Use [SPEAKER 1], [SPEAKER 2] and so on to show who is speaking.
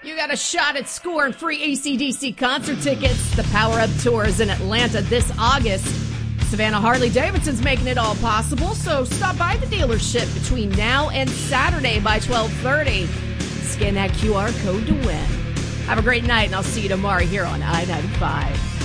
[SPEAKER 1] You got a shot at scoring free AC/DC concert tickets. The Power Up Tour is in Atlanta this August. Savannah Harley-Davidson's making it all possible, so stop by the dealership between now and Saturday by 12:30. Scan that QR code to win. Have a great night, and I'll see you tomorrow here on I-95.